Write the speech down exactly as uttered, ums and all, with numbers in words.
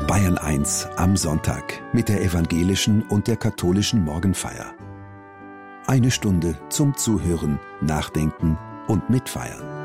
Bayern eins am Sonntag mit der evangelischen und der katholischen Morgenfeier. Eine Stunde zum Zuhören, Nachdenken und Mitfeiern.